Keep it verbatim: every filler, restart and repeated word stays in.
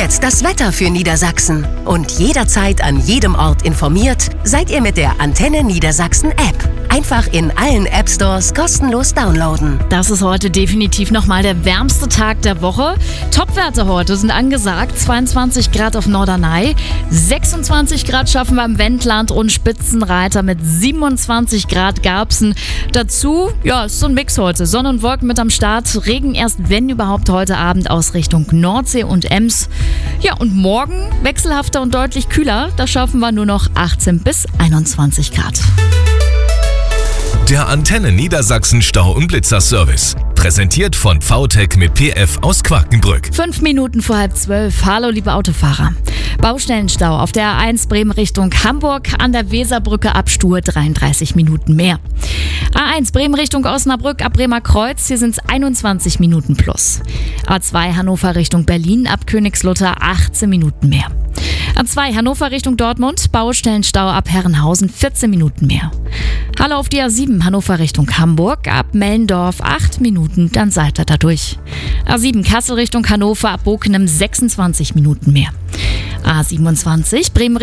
jetzt das Wetter für Niedersachsen. Und jederzeit an jedem Ort informiert seid ihr mit der Antenne Niedersachsen App. Einfach in allen App Stores kostenlos downloaden. Das ist heute definitiv nochmal der wärmste Tag der Woche. Topwerte heute sind angesagt. zweiundzwanzig Grad auf Norderney, sechsundzwanzig Grad schaffen wir im Wendland und Spitzenreiter mit siebenundzwanzig Grad Garbsen. Dazu, ja, ist so ein Mix heute. Sonne und Wolken mit am Start. Regen erst, wenn überhaupt, heute Abend aus Richtung Nordsee und Ems. Ja, und morgen wechselhafter und deutlich kühler. Da schaffen wir nur noch achtzehn bis einundzwanzig Grad. Der Antenne Niedersachsen Stau- und Blitzer-Service. Präsentiert von V T E C mit P F aus Quakenbrück. Fünf Minuten vor halb zwölf. Hallo, liebe Autofahrer. Baustellenstau auf der A eins Bremen Richtung Hamburg an der Weserbrücke ab Stur dreiunddreißig Minuten mehr. A eins Bremen Richtung Osnabrück ab Bremer Kreuz, hier sind es einundzwanzig Minuten plus. A zwei Hannover Richtung Berlin ab Königslutter achtzehn Minuten mehr. A zwei Hannover Richtung Dortmund, Baustellenstau ab Herrenhausen vierzehn Minuten mehr. Hallo auf die A sieben Hannover Richtung Hamburg, ab Mellendorf acht Minuten, dann seid ihr da durch. A sieben Kassel Richtung Hannover, ab Bokenem sechsundzwanzig Minuten mehr. A siebenundzwanzig Bremen